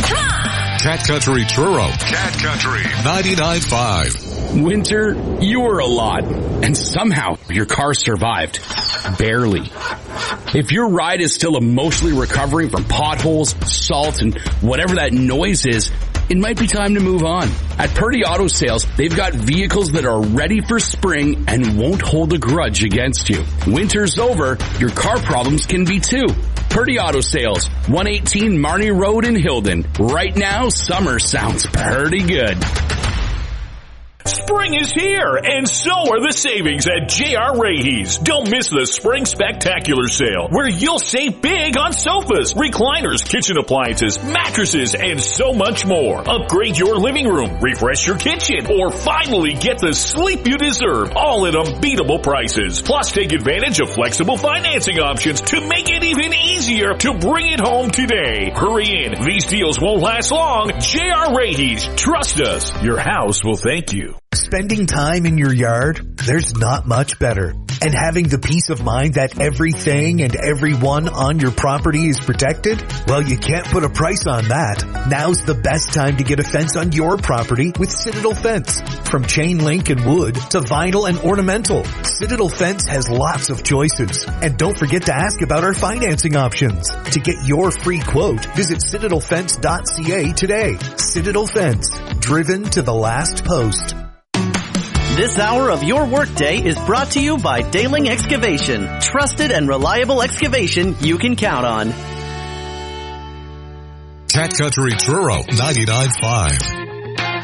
Cat Country Truro. Cat Country 99.5. Winter, you were a lot, and somehow your car survived. Barely. If your ride is still emotionally recovering from potholes, salt, and whatever that noise is, it might be time to move on. At Purdy Auto Sales, they've got vehicles that are ready for spring and won't hold a grudge against you. Winter's over, your car problems can be too. Purdy Auto Sales, 118 Marnie Road in Hilden. Right now, summer sounds pretty good. Spring is here, and so are the savings at J.R. Rahe's. Don't miss the Spring Spectacular Sale, where you'll save big on sofas, recliners, kitchen appliances, mattresses, and so much more. Upgrade your living room, refresh your kitchen, or finally get the sleep you deserve, all at unbeatable prices. Plus, take advantage of flexible financing options to make it even easier to bring it home today. Hurry in. These deals won't last long. J.R. Rahe's. Trust us. Your house will thank you. Spending time in your yard, there's not much better. And having the peace of mind that everything and everyone on your property is protected? Well, you can't put a price on that. Now's the best time to get a fence on your property with Citadel Fence. From chain link and wood to vinyl and ornamental, Citadel Fence has lots of choices. And don't forget to ask about our financing options. To get your free quote, visit citadelfence.ca today. Citadel Fence, driven to the last post. This hour of your workday is brought to you by Daling Excavation. Trusted and reliable excavation you can count on. Cat Country Truro 99.5.